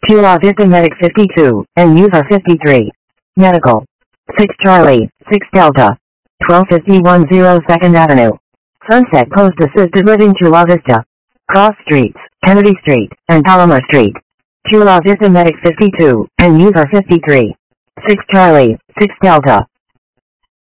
Chula Vista Medic 52, and user 53. Medical. 6 Charlie, 6 Delta. 1251 2nd Avenue. Sunset Post Assisted Living Chula Vista. Cross Streets, Kennedy Street, and Palomar Street. Chula Vista Medic 52, and user 53. 6 Charlie, 6 Delta.